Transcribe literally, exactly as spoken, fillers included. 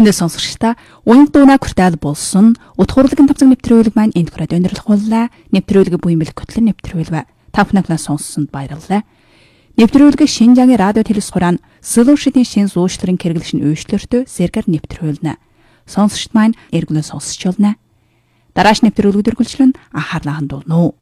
Өрхөндөө сонсогчдаа уянг дуунаа хүртэл болсон утгуурлаг тавцаг нэвтрүүлэг маань энд хүрээд өндөрлөхүүллээ. Нэвтрүүлэг буймэл хөтлөн нэвтрүүлвэ. Та бүхэн сонссонд баярлалаа. Нэвтрүүлэг Шинжаагийн радио телевизхурaan Solution-ийн шин зуушларын хэрэглэшин үйлчлэртөө сэргэр нэвтрүүлнэ. Сонсогчд маань эргүүлэн сонсч болно. Дарааш нэвтрүүлэг дөрвөлжлөн анхаарлаа хандуулна уу.